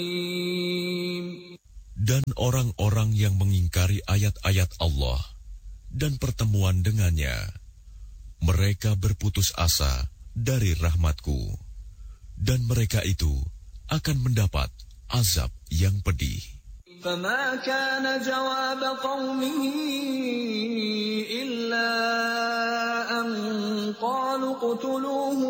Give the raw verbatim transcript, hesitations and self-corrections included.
Dan orang-orang yang mengingkari ayat-ayat Allah dan pertemuan dengannya, mereka berputus asa dari rahmat-Ku, dan mereka itu akan mendapat azab yang pedih. فما كان جواب قومه إلا أن قالوا اقتلوه